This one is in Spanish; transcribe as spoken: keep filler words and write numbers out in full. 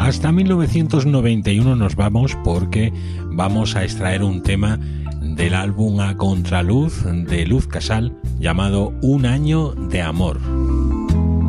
Hasta mil novecientos noventa y uno nos vamos porque vamos a extraer un tema del álbum A Contraluz de Luz Casal llamado Un año de amor.